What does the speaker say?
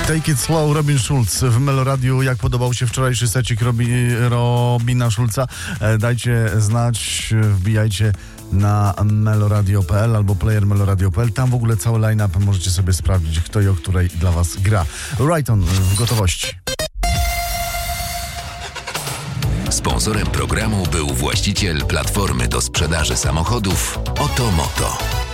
Take It Slow, Robin Schulz w Meloradiu. Jak podobał się wczorajszy secik Robina Schulza? Dajcie znać, wbijajcie na meloradio.pl albo player meloradio.pl. Tam w ogóle cały line-up możecie sobie sprawdzić, kto i o której dla was gra. Righton w gotowości. Sponsorem programu był właściciel platformy do sprzedaży samochodów Otomoto.